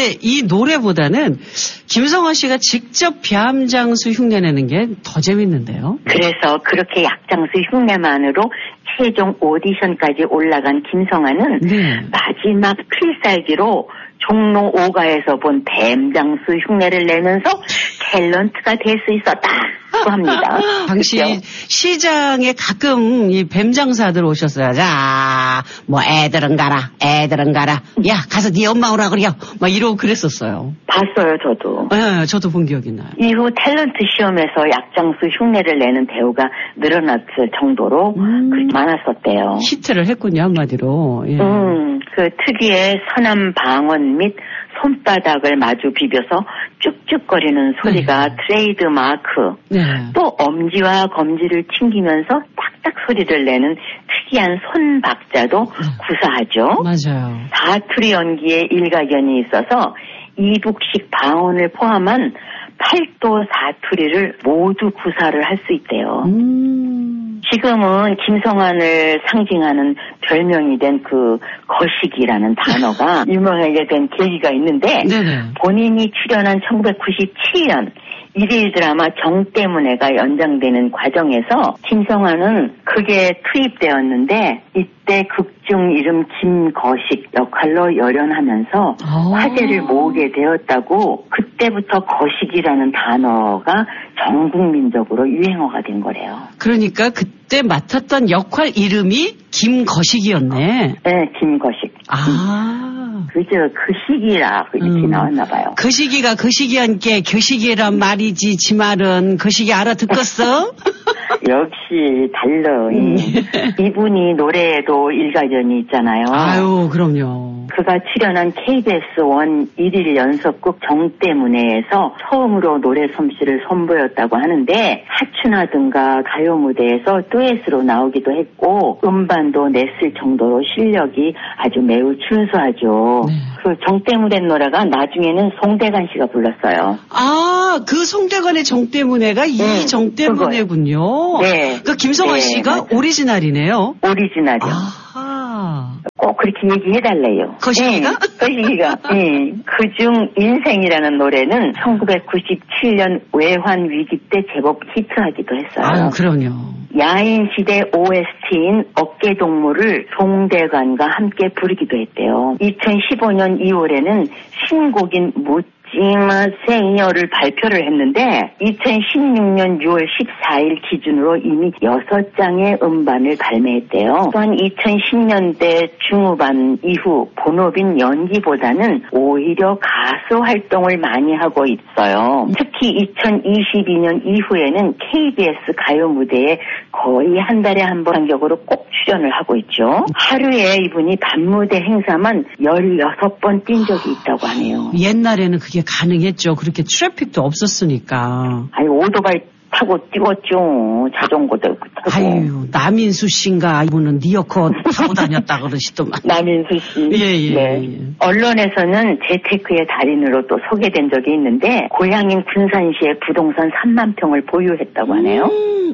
근데 이 노래보다는 김성환 씨가 직접 뱀장수 흉내내는 게 더 재밌는데요. 그래서 그렇게 약장수 흉내만으로 최종 오디션까지 올라간 김성환은 마지막 필살기로 종로 5가에서 본 뱀장수 흉내를 내면서 탤런트가 될 수 있었다고 합니다. 당시 그렇죠? 시장에 가끔 이 뱀장사들 오셨어요. 자, 뭐 애들은 가라. 야, 가서 네 엄마 오라 그래요. 막 이러고 그랬었어요. 봤어요, 저도. 네, 저도 본 기억이 나요. 이후 탤런트 시험에서 약장수 흉내를 내는 배우가 늘어났을 정도로 그렇게 많았었대요. 히트를 했군요, 한마디로. 예. 그 특유의 선한 방언 및 손바닥을 마주 비벼서 쭉쭉거리는 소리가 트레이드 마크. 또 엄지와 검지를 튕기면서 딱딱 소리를 내는 특이한 손박자도 구사하죠. 맞아요. 사투리 연기에 일가견이 있어서 이북식 방언을 포함한 8도 사투리를 모두 구사를 할 수 있대요. 지금은 김성환을 상징하는 별명이 된 그 거시기라는 단어가 유명하게 된 계기가 있는데 본인이 출연한 1997년 일일 드라마 정 때문에가 연장되는 과정에서 김성환은 극에 투입되었는데 이때 극중 이름 김거식 역할로 열연하면서 화제를 모으게 되었다고 그때부터 거식이라는 단어가 전 국민적으로 유행어가 된 거래요. 그러니까 그때 맡았던 역할 이름이 김거식이었네. 네, 김거식. 그죠, 그 시기라 이렇게 나왔나 봐요. 그 시기가 그 시기한께 교식이란 말이지 지 말은 그 시기 알아듣겠어? 역시 달러. 이분이 노래에도 일가견이 있잖아요. 아유, 그럼요. 그가 출연한 KBS 1일 연속극 정 때문에에서 처음으로 노래 솜씨를 선보였다고 하는데 사춘하든가 가요 무대에서 듀엣으로 나오기도 했고 음반도 냈을 정도로 실력이 아주 매우 준수하죠. 그 정 때문에 노래가 나중에는 송대관 씨가 불렀어요. 그 송대관의 정 때문에가 이 정 때문에군요. 네. 그 김성환 씨가 오리지널이네요. 오리지널이요. 꼭 그렇게 얘기해달래요. 거시기가? 거시기가. 그중 인생이라는 노래는 1997년 외환 위기 때 제법 히트하기도 했어요. 그럼요. 야인시대 OST인 어깨동무를 송대관과 함께 부르기도 했대요. 2015년 2월에는 신곡인 묻지마세요를 발표를 했는데 2016년 6월 14일 기준으로 이미 6장의 음반을 발매했대요. 또한 2010년대 중후반 이후 본업인 연기보다는 오히려 가수 활동을 많이 하고 있어요. 특히 2022년 이후에는 KBS 가요 무대에 거의 한 달에 한 번 간격으로 꼭 출연을 하고 있죠. 하루에 이분이 밤무대 행사만 16번 뛴 적이 있다고 하네요. 옛날에는 그게 가능했죠. 그렇게 트래픽도 없었으니까. 오토바이 타고 뛰었죠. 자전거도 타고. 남인수 씨인가 이분은 니어커 타고 다녔다 그러시더만. 남인수 씨. 예. 언론에서는 재테크의 달인으로 또 소개된 적이 있는데 고향인 군산시에 부동산 3만 평을 보유했다고 하네요.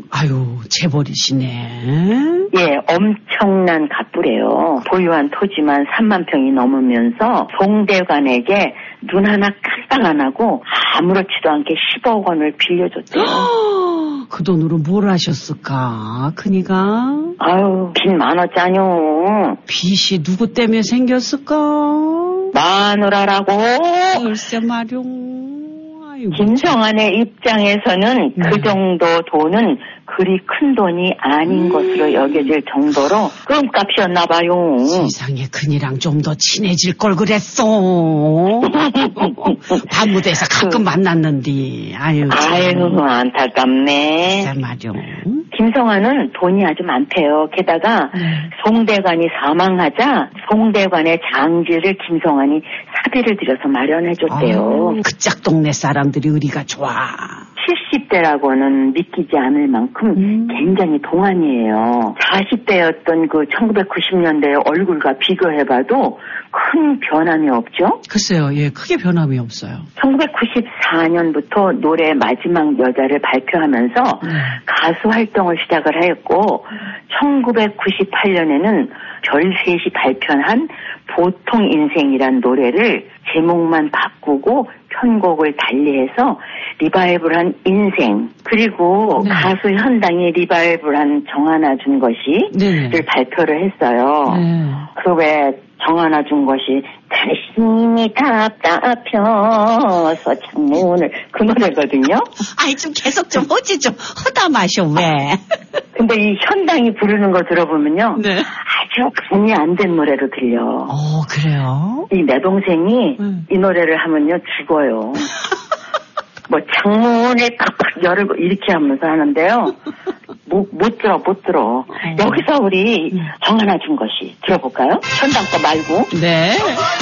재벌이시네. 예, 엄청난 갑부래요. 보유한 토지만 3만 평이 넘으면서 송대관에게 눈 하나 깜빡 안 하고 아무렇지도 않게 10억 원을 빌려줬대요. 그 돈으로 뭘 하셨을까? 그니가? 빚 많았잖요. 빚이 누구 때문에 생겼을까? 마누라라고. 글쎄 말용. 김성환의 입장에서는 그 정도 돈은 그리 큰 돈이 아닌 것으로 여겨질 정도로 끔값이었나 봐요. 세상에 큰이랑 좀 더 친해질 걸 그랬어. 밤무대에서 가끔 만났는데. 안타깝네. 말이요. 김성환은 돈이 아주 많대요. 게다가 송대관이 사망하자 송대관의 장지를 김성환이 사비를 들여서 마련해줬대요. 그 짝동네 사람들이 의리가 좋아. 70대라고는 믿기지 않을 만큼 굉장히 동안이에요. 40대였던 그 1990년대의 얼굴과 비교해봐도 큰 변함이 없죠? 글쎄요, 크게 변함이 없어요. 1994년부터 노래 마지막 여자를 발표하면서 가수 활동을 시작을 하였고 1998년에는 별셋이 발표한 보통 인생이란 노래를 제목만 바꾸고 편곡을 달리해서 리바이벌한 인생, 그리고 네. 가수 현당이 리바이벌한 정하나 준 것이를 네. 발표를 했어요. 네. 그 왜 정하나 준 것이 당신이 답답해서 창문을, 그 노래거든요. 아이, 좀 계속 좀 어찌 좀 허다 마셔, 왜? 근데 이 현당이 부르는 거 들어보면요. 네. 아주 분이 안 된 노래로 들려. 그래요? 이 내 동생이 이 노래를 하면요 죽어요. 뭐 창문을 팍팍 열고 이렇게 하면서 하는데요. 못 들어. 여기서 우리 정하나 준 것이 들어볼까요? 현당 거 말고. 네.